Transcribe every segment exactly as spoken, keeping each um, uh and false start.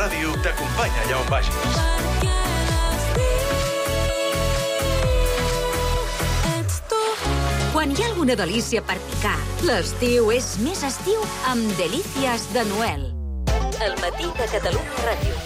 Ràdio t'acompanya allà on vagis. Quan hi ha alguna delícia per picar, l'estiu és més estiu amb Delícies de Noel. El matí de Catalunya Ràdio.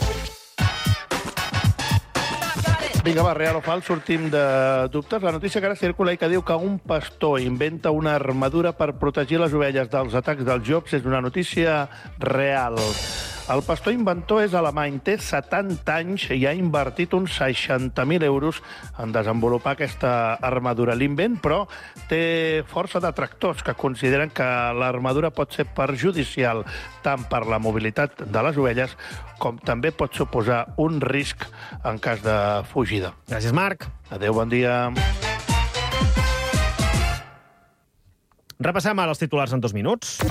Vinga, va, real o fals, sortim de dubtes. La notícia que ara circula i que diu que un pastor inventa una armadura per protegir les ovelles dels atacs dels llops és una notícia real. El pastor inventor és alemany, té setanta anys i ha invertit uns seixanta mil euros en desenvolupar aquesta armadura. L'invent, però, té força detractors que consideren que l'armadura pot ser perjudicial tant per la mobilitat de les ovelles com també pot suposar un risc en cas de fugida. Gràcies, Marc. Adéu, bon dia. Repassem ara els titulars en dos minuts.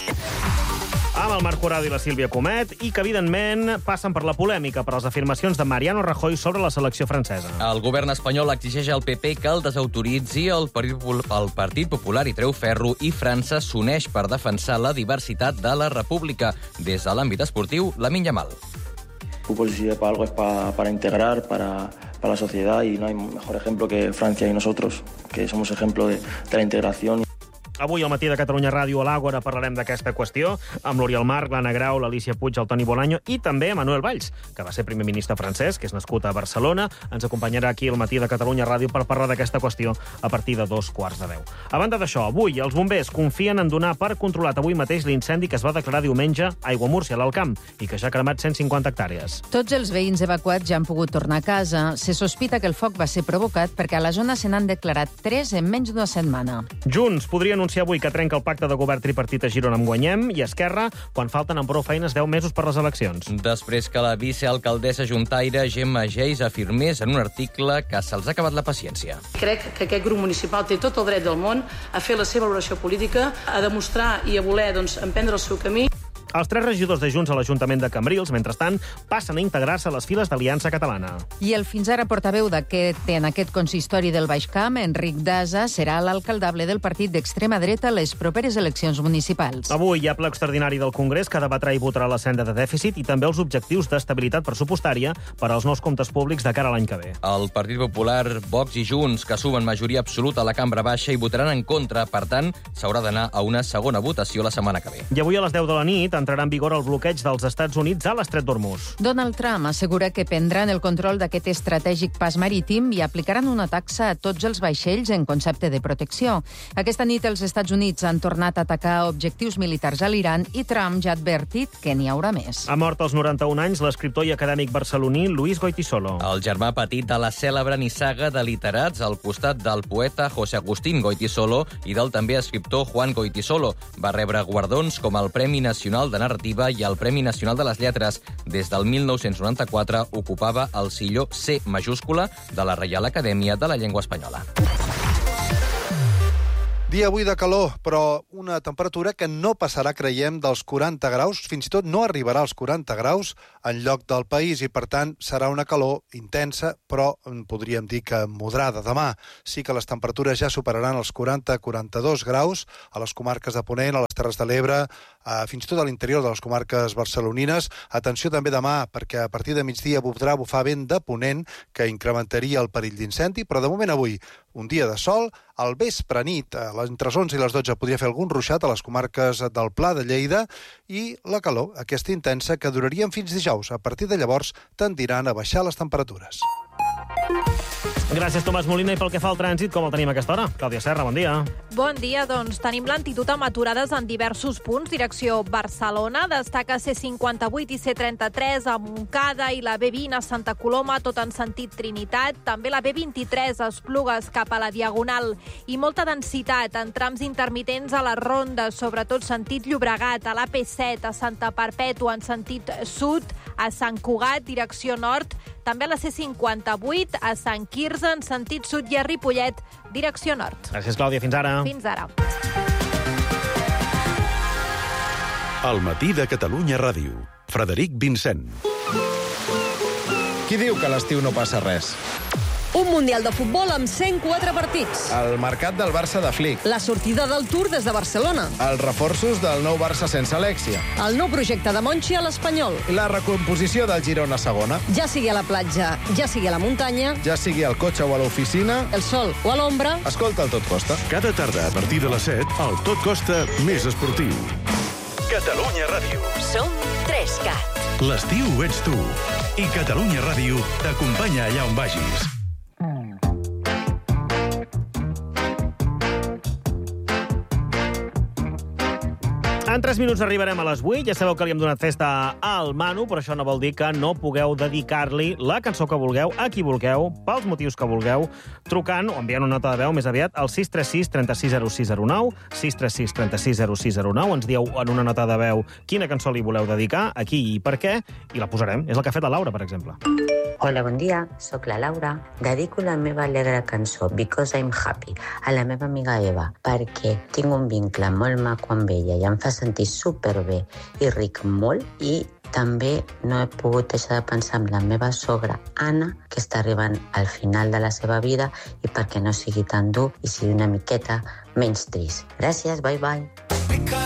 Amb el Marc Corrado i la Sílvia Comet, i que, evidentment, passen per la polèmica per les afirmacions de Mariano Rajoy sobre la selecció francesa. El govern espanyol exigeix al P P que el desautoritzi, el Partit Popular i treu ferro, i França s'uneix per defensar la diversitat de la república. Des de l'àmbit esportiu, Lamine Yamal. Fútbol, si sirve para algo, es para, para integrar, para, para la sociedad, y no hay mejor ejemplo que Francia y nosotros, que somos ejemplo de, de la integración. Avui al matí de Catalunya Ràdio a l'Àgora parlarem d'aquesta qüestió amb l'Oriol Marc, l'Anna Grau, l'Alicia Puig, el Toni Bolaño i també Manuel Valls, que va ser primer ministre francès, que és nascut a Barcelona. Ens acompanyarà aquí al matí de Catalunya Ràdio per parlar d'aquesta qüestió a partir de dos quarts de deu. A banda d'això, avui els bombers confien en donar per controlat avui mateix l'incendi que es va declarar diumenge a Aiguamúrcia, a l'Alt Camp, i que ja ha cremat cent cinquanta hectàrees. Tots els veïns evacuats ja han pogut tornar a casa. Se sospita que el foc va ser provocat perquè a la zona se n'han declarat tres en menys d'una setmana. Junts podria anunciar avui que trenca el pacte de govern tripartit a Girona amb Guanyem, i Esquerra, quan falten amb prou feines deu mesos per les eleccions. Després que la vicealcaldessa juntaire Gemma Geis afirmés en un article que se'ls ha acabat la paciència. Crec que aquest grup municipal té tot el dret del món a fer la seva valoració política, a demostrar i a voler doncs, emprendre el seu camí. Els tres regidors de Junts a l'Ajuntament de Cambrils, mentrestant, passen a integrar-se a les files d'Aliança Catalana. I el fins ara portaveu d'aquest en aquest consistori del Baix Camp, Enric Dasa, serà l'alcaldable del partit d'extrema dreta a les properes eleccions municipals. Avui hi ha ple extraordinari del Congrés que debatrà i votarà la senda de dèficit i també els objectius d'estabilitat pressupostària per als nous comptes públics de cara a l'any que ve. El Partit Popular, Vox i Junts, que sumen majoria absoluta a la cambra baixa, i votaran en contra. Per tant, s'haurà d'anar a una segona votació la setmana que ve. I avui a les deu de la nit entrarà en vigor el bloqueig dels Estats Units a l'Estret d'Hormuz. Donald Trump assegura que prendran el control d'aquest estratègic pas marítim i aplicaran una taxa a tots els vaixells en concepte de protecció. Aquesta nit els Estats Units han tornat a atacar objectius militars a l'Iran i Trump ja ha advertit que n'hi haurà més. Ha mort als noranta-un anys l'escriptor i acadèmic barceloní Luis Goytisolo. El germà petit de la cèlebre nissaga de literats al costat del poeta José Agustín Goytisolo i del també escriptor Juan Goytisolo. Va rebre guardons com el Premi Nacional de Narrativa i el Premi Nacional de les Lletres. Des del mil nou-cents noranta-quatre ocupava el silló C majúscula de la Reial Acadèmia de la Llengua Espanyola. Dia avui de calor, però una temperatura que no passarà, creiem, dels quaranta graus, fins i tot no arribarà als quaranta graus en lloc del país, i per tant serà una calor intensa, però podríem dir que moderada. Demà sí que les temperatures ja superaran els quaranta a quaranta-dos graus a les comarques de Ponent, a les Terres de l'Ebre, fins i tot a l'interior de les comarques barcelonines. Atenció també demà, perquè a partir de migdia podrà bufar vent de ponent que incrementaria el perill d'incendi, però de moment avui un dia de sol. Al vespre nit, entre les onze i les dotze, podria fer algun ruixat a les comarques del Pla de Lleida, i la calor, aquesta intensa, que duraria fins dijous. A partir de llavors tendiran a baixar les temperatures. Gràcies, Tomàs Molina. I pel que fa al trànsit, com el tenim a aquesta hora? Clàudia Serra, bon dia. Bon dia, doncs tenim lentitud amb aturades en diversos punts, direcció Barcelona. Destaca C cinquanta-vuit i C trenta-tres a Montcada i la B vint a Santa Coloma, tot en sentit Trinitat. També la B vint-i-tres a Esplugues cap a la Diagonal. I molta densitat en trams intermitents a les rondes, sobretot sentit Llobregat, a l'A P set, a Santa Perpètua en sentit sud, a Sant Cugat, direcció nord, també a la C cinquanta-vuit, a Sant Quirze, en sentit sud, i a Ripollet, direcció nord. Gràcies, Clàudia. Fins ara. Fins ara. Al matí de Catalunya Ràdio. Frederic Vincent. Qui diu que a l'estiu no passa res? Un Mundial de futbol amb cent quatre partits. El mercat del Barça de Flick. La sortida del Tour des de Barcelona. Els reforços del nou Barça sense Alexia. El nou projecte de Monchi a l'Espanyol. La recomposició del Girona a segona. Ja sigui a la platja, ja sigui a la muntanya. Ja sigui al cotxe o a l'oficina. El sol o a l'ombra. Escolta el Tot Costa. Cada tarda a partir de les set, el Tot Costa més esportiu. Catalunya Ràdio. Som tres cat. L'estiu ets tu. I Catalunya Ràdio t'acompanya allà on vagis. En tres minuts arribarem a les vuit. Ja sabeu que li hem donat festa al Manu, però això no vol dir que no pugueu dedicar-li la cançó que vulgueu, a qui vulgueu, pels motius que vulgueu, trucant o enviant una nota de veu més aviat al sis tres sis, trenta sis, zero sis zero nou, sis tres sis, trenta sis, zero sis zero nou. Ens dieu en una nota de veu quina cançó li voleu dedicar, a qui i per què, i la posarem. És el que ha fet la Laura, per exemple. Hola, bon dia. Soc la Laura. Dedico la meva alegre cançó Because I'm Happy a la meva amiga Eva perquè tinc un vincle molt maco amb ella i em fa sentir superbé i ric molt, i també no he pogut deixar de pensar en la meva sogra Anna, que està arribant al final de la seva vida, i perquè no sigui tan dur i sigui una miqueta menys trist. Gràcies, bye bye.